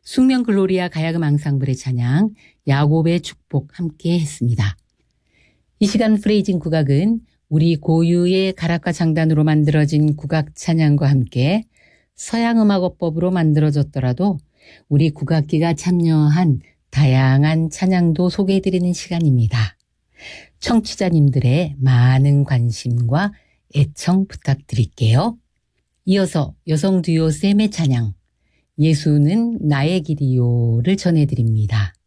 숙명 글로리아 가야금 앙상블의 찬양, 야곱의 축복 함께 했습니다. 이 시간 프레이징 국악은 우리 고유의 가락과 장단으로 만들어진 국악 찬양과 함께 서양 음악어법으로 만들어졌더라도 우리 국악기가 참여한 다양한 찬양도 소개해드리는 시간입니다. 청취자님들의 많은 관심과 애청 부탁드릴게요. 이어서 여성 듀오 셈의 찬양, 예수는 나의 길이요를 전해드립니다.